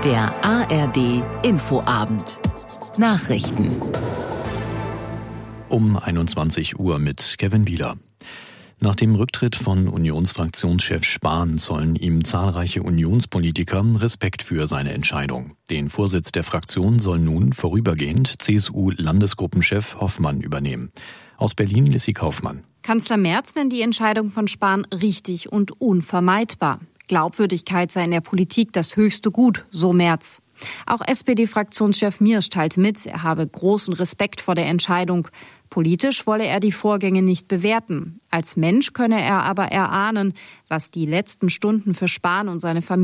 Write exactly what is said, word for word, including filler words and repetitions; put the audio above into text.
Der A R D Infoabend. Nachrichten. Um einundzwanzig Uhr mit Kevin Bieler. Nach dem Rücktritt von Unionsfraktionschef Spahn zollen ihm zahlreiche Unionspolitiker Respekt für seine Entscheidung. Den Vorsitz der Fraktion soll nun vorübergehend C S U-Landesgruppenchef Hoffmann übernehmen. Aus Berlin Lissy Kaufmann. Kanzler Merz nennt die Entscheidung von Spahn richtig und unvermeidbar. Glaubwürdigkeit sei in der Politik das höchste Gut, so Merz. Auch S P D-Fraktionschef Miersch teilt mit, er habe großen Respekt vor der Entscheidung. Politisch wolle er die Vorgänge nicht bewerten. Als Mensch könne er aber erahnen, was die letzten Stunden für Spahn und seine Familie